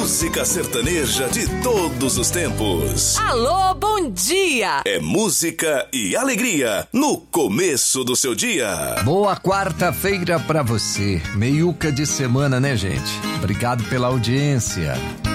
música sertaneja de todos os tempos. Alô, bom dia! É música e alegria no começo do seu dia. Boa quarta-feira pra você. Meiuca de semana, né, gente? Obrigado pela audiência.